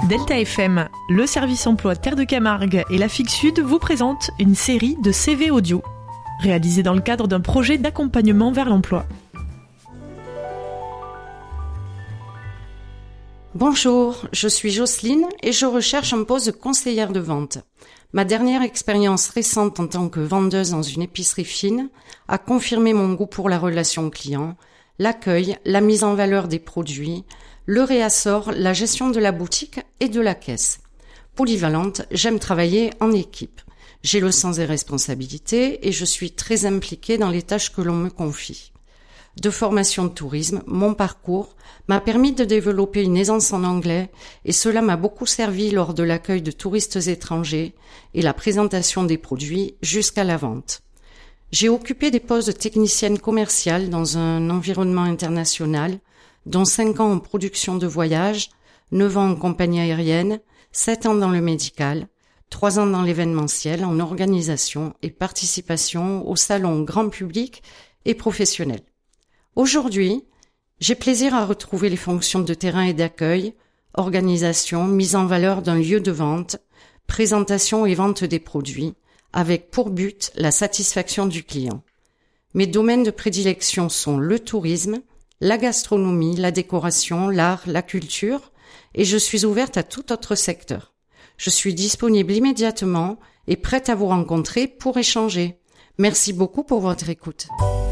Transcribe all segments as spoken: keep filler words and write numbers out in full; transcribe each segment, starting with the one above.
Delta F M, le service emploi Terre de Camargue et la F I C Sud vous présentent une série de C V audio, réalisée dans le cadre d'un projet d'accompagnement vers l'emploi. Bonjour, je suis Jocelyne et je recherche un poste de conseillère de vente. Ma dernière expérience récente en tant que vendeuse dans une épicerie fine a confirmé mon goût pour la relation client, l'accueil, la mise en valeur des produits, le réassort, la gestion de la boutique et de la caisse. Polyvalente, j'aime travailler en équipe. J'ai le sens des responsabilités et je suis très impliquée dans les tâches que l'on me confie. De formation de tourisme, mon parcours m'a permis de développer une aisance en anglais et cela m'a beaucoup servi lors de l'accueil de touristes étrangers et la présentation des produits jusqu'à la vente. J'ai occupé des postes de technicienne commerciale dans un environnement international, dont cinq ans en production de voyage, neuf ans en compagnie aérienne, sept ans dans le médical, trois ans dans l'événementiel, en organisation et participation au salon grand public et professionnel. Aujourd'hui, j'ai plaisir à retrouver les fonctions de terrain et d'accueil, organisation, mise en valeur d'un lieu de vente, présentation et vente des produits, avec pour but la satisfaction du client. Mes domaines de prédilection sont le tourisme, la gastronomie, la décoration, l'art, la culture, et je suis ouverte à tout autre secteur. Je suis disponible immédiatement et prête à vous rencontrer pour échanger. Merci beaucoup pour votre écoute.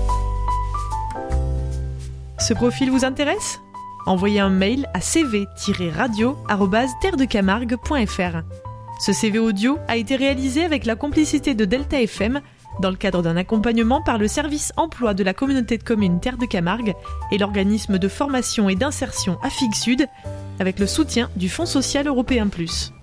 Ce profil vous intéresse ? Envoyez un mail à c v tiret radio arobase terre de camargue point f r. Ce C V audio a été réalisé avec la complicité de Delta F M dans le cadre d'un accompagnement par le service emploi de la communauté de communes Terre de Camargue et l'organisme de formation et d'insertion A F I C Sud avec le soutien du Fonds social européen plus.